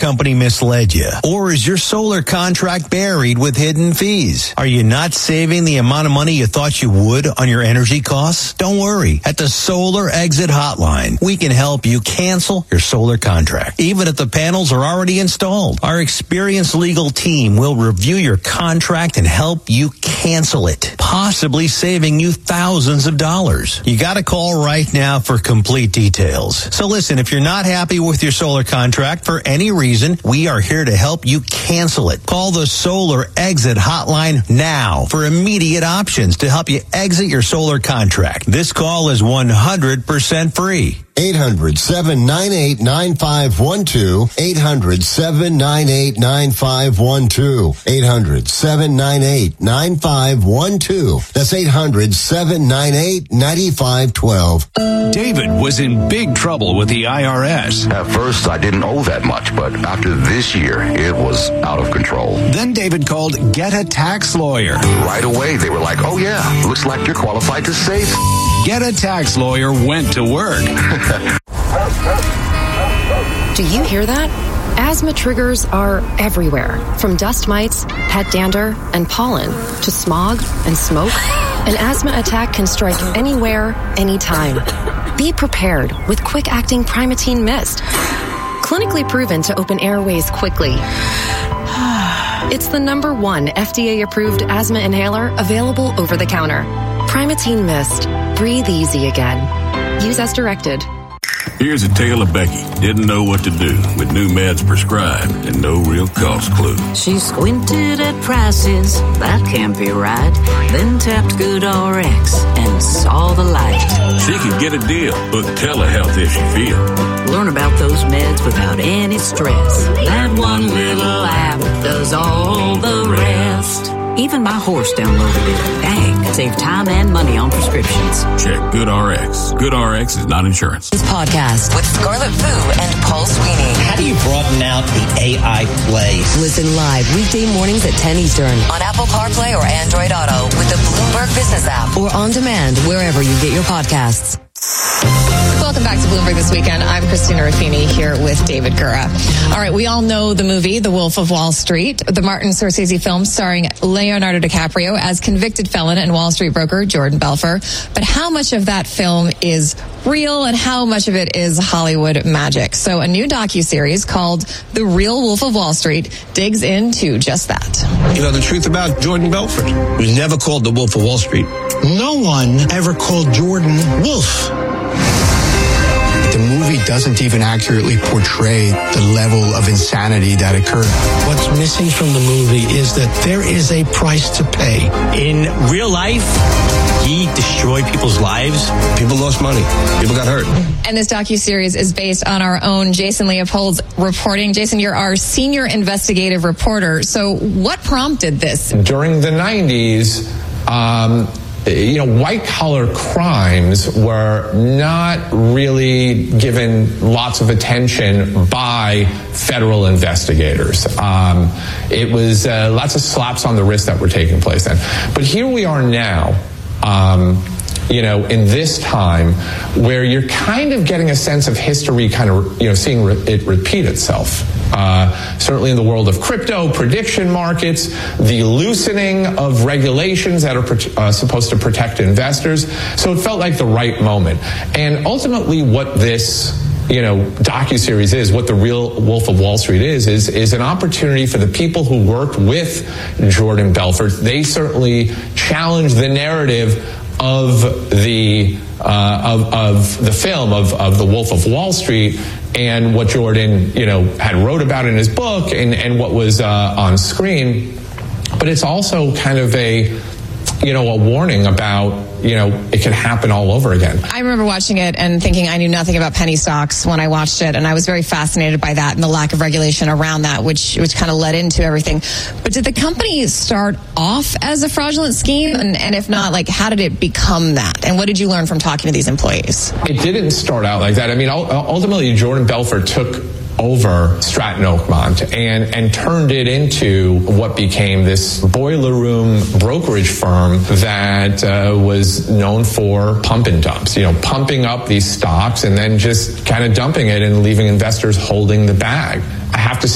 company misled you? Or is your solar contract buried with hidden fees? Are you not saving the amount of money you thought you would on your energy costs? Don't worry. At the Solar Exit Hotline, we can help you cancel your solar contract, even if the panels are already installed. Our experienced legal team will review your contract and help you cancel it, possibly saving you thousands of dollars. You got to call right now for complete details. So listen, if you're not happy with your solar contract for any reason, we are here to help you cancel it. Call the Solar Exit Hotline now for immediate options to help you exit your solar contract. This call is 100% free. 800-798-9512. 800-798-9512. 800-798-9512. That's 800-798-9512. David was in big trouble with the IRS. At first, I didn't owe that much, but after this year, it was out of control. Then David called Get a Tax Lawyer. Right away, they were like, oh yeah, looks like you're qualified to save. Get a Tax Lawyer went to work. Do you hear that? Asthma triggers are everywhere, from dust mites, pet dander, and pollen, to smog and smoke. An asthma attack can strike anywhere, anytime. Be prepared with quick-acting Primatene Mist. Clinically proven to open airways quickly. It's the #1 FDA-approved asthma inhaler available over the counter. Primatene Mist. Breathe easy again. Use as directed. Here's a tale of Becky. Didn't know what to do with new meds prescribed and no real cost clue. She squinted at prices, that can't be right. Then tapped GoodRx and saw the light. She could get a deal, book telehealth if she feel. Learn about those meds without any stress. That one little app does all the rest. Even my horse downloaded it. Dang, save time and money on prescriptions. Check GoodRx. GoodRx is not insurance. This podcast with Scarlett Fu and Paul Sweeney. How do you broaden out the AI play? Listen live weekday mornings at 10 Eastern on Apple CarPlay or Android Auto with the Bloomberg Business app or on demand wherever you get your podcasts. Welcome back to Bloomberg This Weekend. I'm Christina Ruffini here with David Gura. All right, we all know the movie, The Wolf of Wall Street, the Martin Scorsese film starring Leonardo DiCaprio as convicted felon and Wall Street broker Jordan Belfort. But how much of that film is real and how much of it is Hollywood magic? So a new docuseries called The Real Wolf of Wall Street digs into just that. You know the truth about Jordan Belfort? He was never called the Wolf of Wall Street. No one ever called Jordan Wolf. The movie doesn't even accurately portray the level of insanity that occurred. What's missing from the movie is that there is a price to pay. In real life, he destroyed people's lives. People lost money. People got hurt. And this docuseries is based on our own Jason Leopold's reporting. Jason, you're our senior investigative reporter. So what prompted this? During the 90s, white-collar crimes were not really given lots of attention by federal investigators. It was lots of slaps on the wrist that were taking place then. But here we are now, in this time where you're kind of getting a sense of history, seeing it repeat itself. Certainly in the world of crypto, prediction markets, the loosening of regulations that are supposed to protect investors. So it felt like the right moment. And ultimately what this docuseries is, what The Real Wolf of Wall Street is an opportunity for the people who worked with Jordan Belfort. They certainly challenged the narrative of the film of The Wolf of Wall Street and what Jordan had wrote about in his book and what was on screen. But it's also kind of a warning about it can happen all over again. I remember watching it and thinking I knew nothing about penny stocks when I watched it, and I was very fascinated by that and the lack of regulation around that, which kind of led into everything. But did the company start off as a fraudulent scheme? And if not, how did it become that? And what did you learn from talking to these employees? It didn't start out like that. I mean, ultimately, Jordan Belfort took over Stratton Oakmont and turned it into what became this boiler room brokerage firm that was known for pump and dumps, pumping up these stocks and then just kind of dumping it and leaving investors holding the bag. I have to